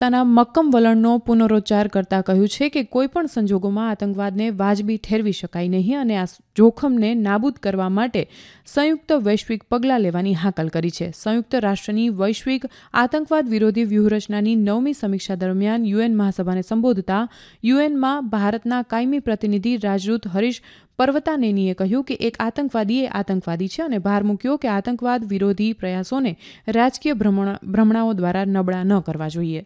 પોતાના મક્કમ વલણનો પુનરોચ્ચાર કરતા કહ્યું છે કે કોઈપણ સંજોગોમાં આતંકવાદને વાજબી ઠેરવી શકાય નહીં અને આ જોખમને નાબૂદ કરવા માટે સંયુક્ત વૈશ્વિક પગલાં લેવાની હાકલ કરી છે. સંયુક્ત રાષ્ટ્રની વૈશ્વિક આતંકવાદ વિરોધી વ્યૂહરચનાની 9મી સમીક્ષા દરમિયાન યુએન મહાસભાને સંબોધતા યુએનમાં ભારતના કાયમી પ્રતિનિધિ રાજદૂત હરીશ પર્વતાનેનીએ કહ્યું કે એક આતંકવાદી એ આતંકવાદી છે અને ભાર મૂક્યો કે આતંકવાદ વિરોધી પ્રયાસોને રાજકીય ભ્રમણાઓ દ્વારા નબળા ન કરવા જોઈએ.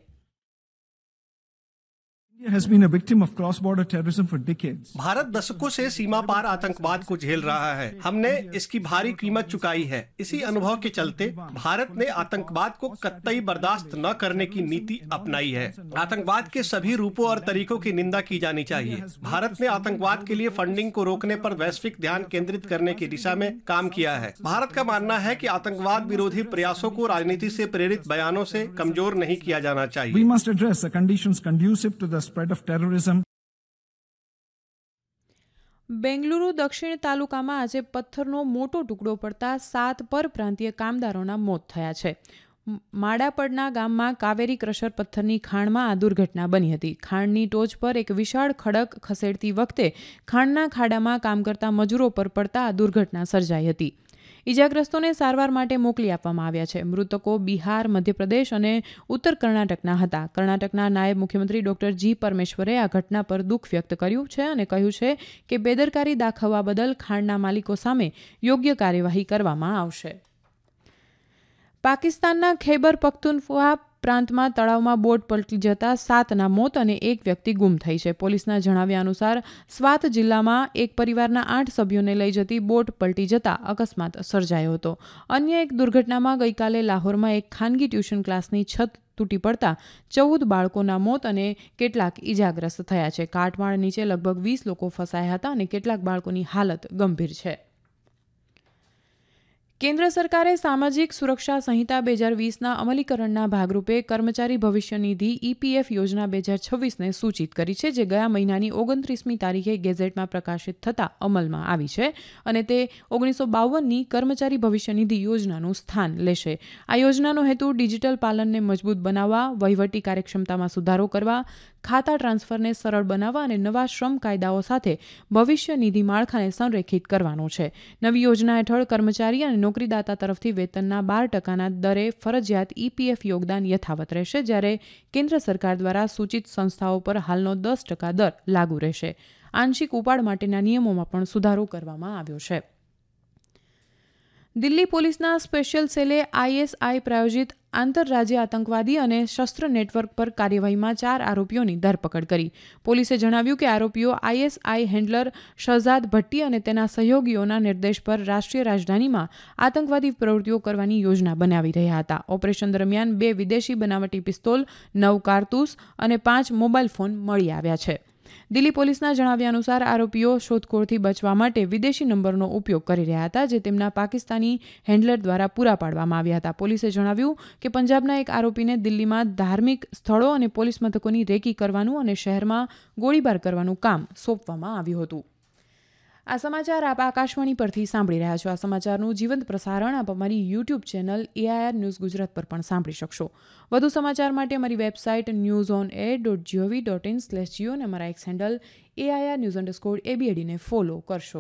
India has been a victim of cross-border terrorism for decades. Bharat दशकों से सीमा पार आतंकवाद को झेल रहा है. हमने इसकी भारी कीमत चुकाई है. इसी अनुभव के चलते भारत ने आतंकवाद को कतई बर्दाश्त न करने की नीति अपनाई है. आतंकवाद के सभी रूपों और तरीकों की निंदा की जानी चाहिए. भारत ने आतंकवाद के लिए फंडिंग को रोकने पर वैश्विक ध्यान केंद्रित करने की दिशा में काम किया है. भारत का मानना है कि आतंकवाद विरोधी प्रयासों को राजनीति से प्रेरित बयानों से कमजोर नहीं किया जाना चाहिए. We must address the conditions conducive to the spread of terrorism. Bengaluru દક્ષિણ તાલુકામાં આજે પથ્થરનો મોટો ટુકડો પડતા 7 પરપ્રાંતીય કામદારોના મોત થયા છે. માડાપડના ગામમાં કાવેરી ક્રશર પથ્થરની ખાણમાં આ દુર્ઘટના બની હતી. ખાણની ટોચ પર એક વિશાળ ખડક ખસેડતી વખતે ખાણના ખાડામાં કામ કરતા મજૂરો પર પડતા આ દુર્ઘટના સર્જાઈ હતી. ઇજાગ્રસ્તોને સારવાર માટે મોકલી આપવામાં આવ્યા છે. મૃતકો બિહાર, મધ્યપ્રદેશ અને ઉત્તર કર્ણાટકના હતા. કર્ણાટકના નાયબ મુખ્યમંત્રી ડોક્ટર જી પરમેશ્વરે આ ઘટના પર દુઃખ વ્યક્ત કર્યું છે અને કહ્યું છે કે બેદરકારી દાખવવા બદલ ખાણના માલિકો સામે યોગ્ય કાર્યવાહી કરવામાં આવશે. પાકિસ્તાનના ખૈબર પખ્તુનખ્વા પ્રાંતમાં તળાવમાં બોટ પલટી જતા 7ના મોત અને 1 વ્યક્તિ ગુમ થઈ છે. પોલીસના જણાવ્યા અનુસાર સ્વાત જિલ્લામાં એક પરિવારના 8 સભ્યોને લઈ જતી બોટ પલટી જતા અકસ્માત સર્જાયો હતો. અન્ય એક દુર્ઘટનામાં ગઈકાલે લાહોરમાં એક ખાનગી ટ્યુશન ક્લાસની છત તૂટી પડતા 14 બાળકોના મોત અને કેટલાક ઇજાગ્રસ્ત થયા છે. કાટમાળ નીચે લગભગ 20 લોકો ફસાયા હતા અને કેટલાક બાળકોની હાલત ગંભીર છે. કેન્દ્ર સરકારે સામાજિક સુરક્ષા સંહિતા 2020ના અમલીકરણના ભાગરૂપે કર્મચારી ભવિષ્ય નિધિ EPF યોજના 2026ને સૂચિત કરી છે, જે ગયા મહિનાની 29મી તારીખે ગેઝેટમાં પ્રકાશિત થતાં અમલમાં આવી છે અને તે 1952ની કર્મચારી ભવિષ્ય નિધિ યોજનાનું સ્થાન લેશે. આ યોજનાનો હેતુ ડિજિટલ પાલનને મજબૂત બનાવવા, વહીવટી કાર્યક્ષમતામાં સુધારો કરવા, ખાતા ટ્રાન્સફરને સરળ બનાવવા અને નવા શ્રમ કાયદાઓ સાથે ભવિષ્ય નિધિ માળખાને સંરેખિત કરવાનો છે. નવી યોજના હેઠળ કર્મચારી અને નોકરીદાતા તરફથી વેતનના 12%ના દરે ફરજિયાત EPF યોગદાન યથાવત રહેશે, જ્યારે કેન્દ્ર સરકાર દ્વારા સૂચિત સંસ્થાઓ પર હાલનો 10% દર લાગુ રહેશે. આંશિક ઉપાડ માટેના નિયમોમાં પણ સુધારો કરવામાં આવ્યો છે. દિલ્હી પોલીસના સ્પેશિયલ સેલે ISI પ્રાયોજિત આંતરરાજ્ય આતંકવાદી અને શસ્ત્ર નેટવર્ક પર કાર્યવાહીમાં 4 આરોપીઓની ધરપકડ કરી. પોલીસે જણાવ્યું કે આરોપીઓ ISI હેન્ડલર શહઝાદ ભટ્ટી અને તેના સહયોગીઓના નિર્દેશ પર રાષ્ટ્રીય રાજધાનીમાં આતંકવાદી પ્રવૃત્તિઓ કરવાની યોજના બનાવી રહ્યા હતા. ઓપરેશન દરમિયાન 2 વિદેશી બનાવટી પિસ્તોલ, 9 કારતૂસ અને 5 મોબાઈલ ફોન મળી આવ્યા છે. દિલ્હી પોલીસના જણાવ્યા અનુસાર આરોપીઓ શોધખોળથી બચવા માટે વિદેશી નંબરનો ઉપયોગ કરી રહ્યા હતા, જે તેમના પાકિસ્તાની હેન્ડલર દ્વારા પૂરા પાડવામાં આવ્યા હતા. પોલીસે જણાવ્યું કે પંજાબના એક આરોપીને દિલ્હીમાં ધાર્મિક સ્થળો અને પોલીસ મથકોની રેકી કરવાનું અને શહેરમાં ગોળીબાર કરવાનું કામ સોંપવામાં આવ્યું હતું. આ સમાચાર આપ આકાશવાણી પરથી સાંભળી રહ્યા છો. આ સમાચારનું જીવંત પ્રસારણ આપ અમારી YouTube channel AIR news Gujarat પર પણ સાંભળી શકશો. વધુ સમાચાર માટે અમારી વેબસાઇટ newsonair.gov.in/geo અને અમારા એક્સ હેન્ડલ AIR_ABAD ને ફોલો કરશો.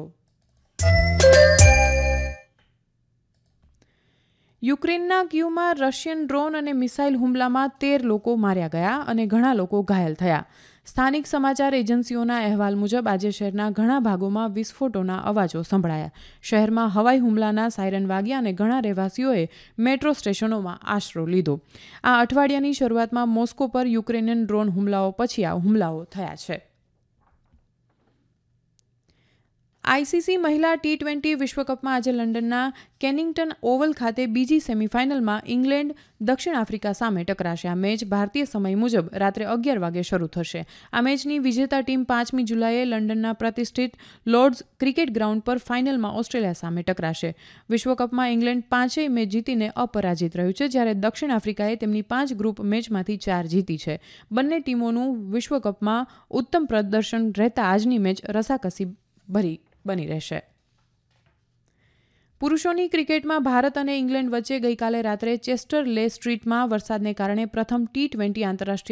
યુક્રેનના કીવમાં રશિયન ડ્રોન અને મિસાઇલ હુમલામાં 13 લોકો માર્યા ગયા અને ઘણા લોકો ઘાયલ થયા. સ્થાનિક સમાચાર એજન્સીઓના અહેવાલ મુજબ આજે શહેરના ઘણા ભાગોમાં વિસ્ફોટોના અવાજો સંભળાયા. શહેરમાં હવાઈ હુમલાના સાયરન વાગ્યા અને ઘણા રહેવાસીઓએ મેટ્રો સ્ટેશનોમાં આશરો લીધો. આ અઠવાડિયાની શરૂઆતમાં મોસ્કો પર યુક્રેનિયન ડ્રોન હુમલાઓ પછી આ હુમલાઓ થયા છે. ICC મહિલા T20 વિશ્વકપમાં આજે લંડનના કેનિંગટન ઓવલ ખાતે બીજી સેમીફાઇનલમાં ઇંગ્લેન્ડ દક્ષિણ આફ્રિકા સામે ટકરાશે. આ મેચ ભારતીય સમય મુજબ રાત્રે 11 વાગે શરૂ થશે. આ મેચની વિજેતા ટીમ 5મી જુલાઈએ લંડનના પ્રતિષ્ઠિત લોર્ડ્સ ક્રિકેટ ગ્રાઉન્ડ પર ફાઇનલમાં ઓસ્ટ્રેલિયા સામે ટકરાશે. વિશ્વકપમાં ઇંગ્લેન્ડ 5 મેચ જીતીને અપરાજિત રહ્યું છે, જ્યારે દક્ષિણ આફ્રિકાએ તેમની 5 ગ્રુપ મેચમાંથી 4 જીતી છે. બંને ટીમોનું વિશ્વકપમાં ઉત્તમ પ્રદર્શન રહેતા આજની મેચ રસાકસી ભરી બની રહેશે. પુરુષોની ક્રિકેટમાં ભારત અને ઇંગ્લેન્ડ વચ્ચે ગઈકાલે રાત્રે ચેસ્ટર લે સ્ટ્રીટમાં વરસાદને કારણે પ્રથમ T20 આંતરરાષ્ટ્રીય